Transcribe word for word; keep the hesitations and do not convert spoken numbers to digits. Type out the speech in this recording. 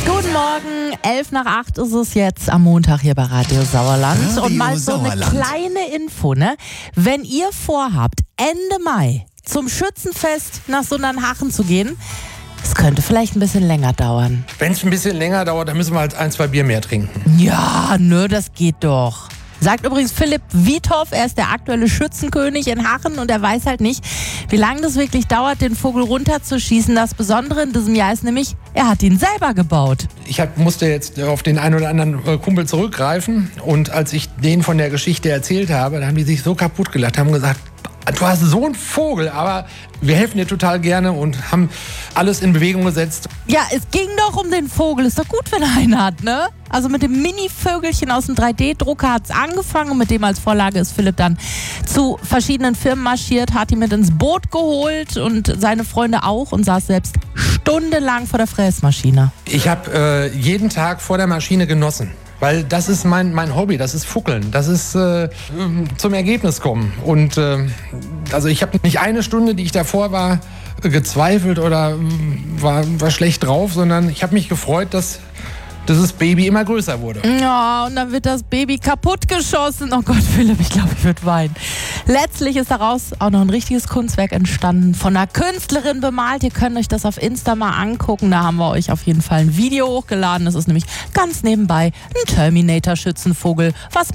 Guten Morgen, elf nach acht ist es jetzt am Montag hier bei Radio Sauerland. Radio Und mal so Sauerland. eine kleine Info, ne? Wenn ihr vorhabt, Ende Mai zum Schützenfest nach Sundernhachen zu gehen, es könnte vielleicht ein bisschen länger dauern. Wenn es ein bisschen länger dauert, dann müssen wir halt ein, zwei Bier mehr trinken. Ja, nö, das geht doch. Sagt übrigens Philipp Wiethoff, er ist der aktuelle Schützenkönig in Hachen und er weiß halt nicht, wie lange das wirklich dauert, den Vogel runterzuschießen. Das Besondere in diesem Jahr ist nämlich, er hat ihn selber gebaut. Ich hab, musste jetzt auf den einen oder anderen äh, Kumpel zurückgreifen und als ich denen von der Geschichte erzählt habe, da haben die sich so kaputt gelacht, haben gesagt, du hast so einen Vogel, aber wir helfen dir total gerne und haben alles in Bewegung gesetzt. Ja, es ging doch um den Vogel. Ist doch gut, wenn er einen hat, ne? Also mit dem Mini-Vögelchen aus dem drei D Drucker hat es angefangen und mit dem als Vorlage ist Philipp dann zu verschiedenen Firmen marschiert, hat ihn mit ins Boot geholt und seine Freunde auch und saß selbst stundenlang vor der Fräsmaschine. Ich habe äh, jeden Tag vor der Maschine genossen. Weil das ist mein, mein Hobby, das ist Fuckeln, das ist äh, zum Ergebnis kommen. Und äh, also ich habe nicht eine Stunde, die ich davor war, gezweifelt oder war, war schlecht drauf, sondern ich habe mich gefreut, dass dieses Baby immer größer wurde. Ja, und dann wird das Baby kaputtgeschossen. Oh Gott, Philipp, ich glaube, ich würde weinen. Letztlich ist daraus auch noch ein richtiges Kunstwerk entstanden, von einer Künstlerin bemalt. Ihr könnt euch das auf Insta mal angucken. Da haben wir euch auf jeden Fall ein Video hochgeladen. Das ist nämlich ganz nebenbei ein Terminator-Schützenvogel. Was